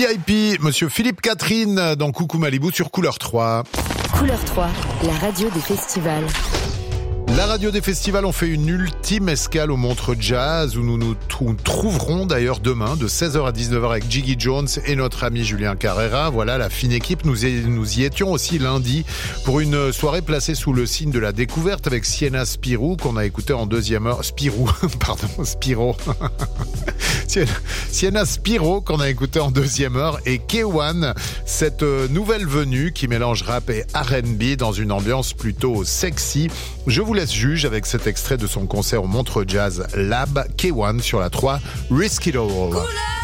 VIP, monsieur Philippe Catherine dans Coucou Malibu sur Couleur 3. Couleur 3, la radio des festivals. La radio des festivals, on fait une ultime escale au Montreux Jazz où nous nous trouverons d'ailleurs demain de 16h à 19h avec Jiggy Jones et notre ami Julien Carrera. Voilà la fine équipe. Nous y étions aussi lundi pour une soirée placée sous le signe de la découverte avec Sienna Spirou qu'on a écouté en deuxième heure. Spiro. Sienna Spiro qu'on a écouté en deuxième heure et K1, cette nouvelle venue qui mélange rap et R&B dans une ambiance plutôt sexy. Je vous laisse juge avec cet extrait de son concert au Montreux Jazz Lab, K1 sur la 3, Risk It All.